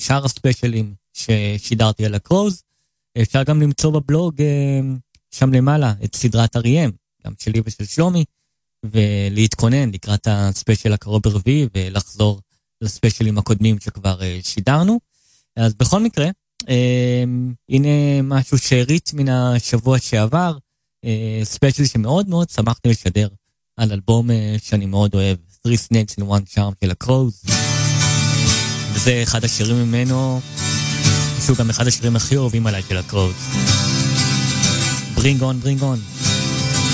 שאר הספיישלים ששידרתי על הקרוז. אפשר גם למצוא בבלוג שם למעלה את סדרת אריהם, גם שלי ושל שלומי, ולהתכונן לקראת הספיישל הקרוב ברביעי, ולחזור לספיישלים הקודמים שכבר שידרנו. אז בכל מקרה, הנה משהו שהריץ מן השבוע שעבר, ספיישל שמאוד מאוד שמחתי לשדר, על אלבום שאני מאוד אוהב, 3 Snakes in One Charm של הקרוז. וזה אחד השירים ממנו, שהוא גם אחד השירים הכי אוהבים עליי של הקרוז. Bring on, bring on.